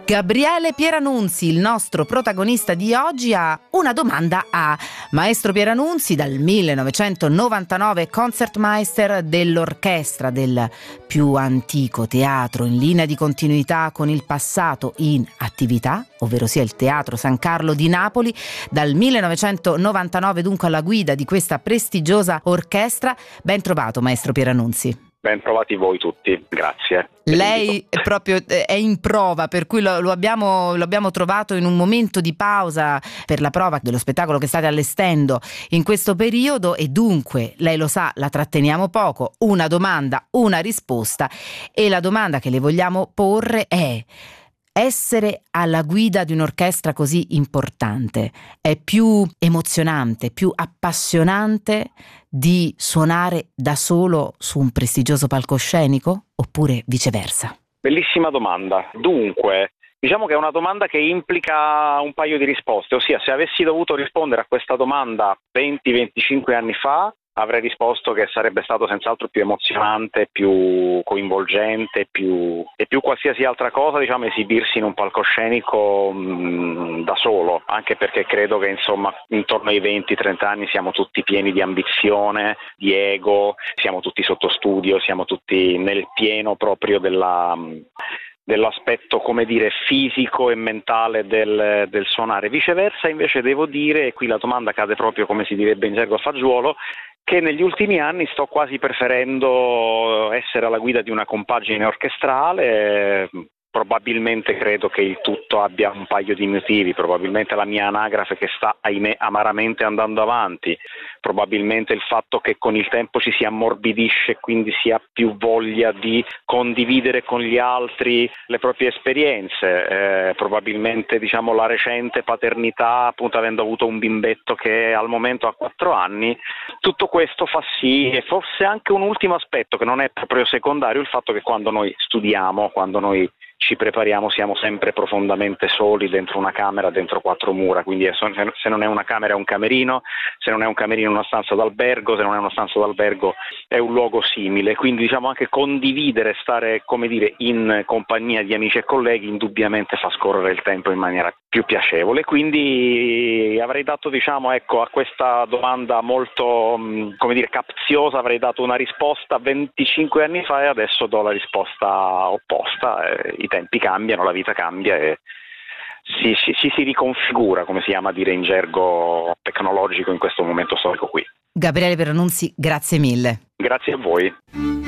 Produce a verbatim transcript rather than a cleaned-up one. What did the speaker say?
Gabriele Pieranunzi, il nostro protagonista di oggi, ha una domanda a Maestro Pieranunzi, dal millenovecentonovantanove concertmeister dell'orchestra del più antico teatro in linea di continuità con il passato in attività, ovvero sia il Teatro San Carlo di Napoli. Dal millenovecentonovantanove dunque alla guida di questa prestigiosa orchestra. Ben trovato, Maestro Pieranunzi. Ben trovati voi tutti, grazie. Lei è proprio è in prova, per cui lo, lo, abbiamo, lo abbiamo trovato in un momento di pausa per la prova dello spettacolo che state allestendo in questo periodo, e dunque, lei lo sa, la tratteniamo poco, una domanda, una risposta, e la domanda che le vogliamo porre è: essere alla guida di un'orchestra così importante è più emozionante, più appassionante di suonare da solo su un prestigioso palcoscenico, oppure viceversa? Bellissima domanda. Dunque, diciamo che è una domanda che implica un paio di risposte, ossia, se avessi dovuto rispondere a questa domanda venti venticinque anni fa, avrei risposto che sarebbe stato senz'altro più emozionante, più coinvolgente, più e più qualsiasi altra cosa, diciamo, esibirsi in un palcoscenico mh, da solo, anche perché credo che, insomma, intorno ai venti trenta anni siamo tutti pieni di ambizione, di ego, siamo tutti sotto studio, siamo tutti nel pieno proprio della dell'aspetto, come dire, fisico e mentale del, del suonare. Viceversa, invece, devo dire, e qui la domanda cade proprio, come si direbbe in gergo, a fagiolo, che negli ultimi anni sto quasi preferendo essere alla guida di una compagine orchestrale. Probabilmente credo che il tutto abbia un paio di motivi, probabilmente la mia anagrafe che sta, ahimè, amaramente andando avanti, probabilmente il fatto che con il tempo ci si ammorbidisce e quindi si ha più voglia di condividere con gli altri le proprie esperienze, eh, probabilmente, diciamo, la recente paternità, appunto avendo avuto un bimbetto che al momento ha quattro anni, tutto questo fa sì, e forse anche un ultimo aspetto che non è proprio secondario, il fatto che quando noi studiamo, quando noi ci prepariamo, siamo sempre profondamente soli dentro una camera, dentro quattro mura, quindi se non è una camera è un camerino, se non è un camerino è una stanza d'albergo, se non è una stanza d'albergo è un luogo simile, quindi, diciamo, anche condividere, stare, come dire, in compagnia di amici e colleghi indubbiamente fa scorrere il tempo in maniera più piacevole, quindi avrei dato, diciamo, ecco, a questa domanda molto, come dire, capziosa, avrei dato una risposta venticinque anni fa e adesso do la risposta opposta. I tempi cambiano, la vita cambia e ci si, si, si riconfigura, come si ama dire in gergo tecnologico, in questo momento storico qui. Gabriele Pieranunzi, grazie mille. Grazie a voi.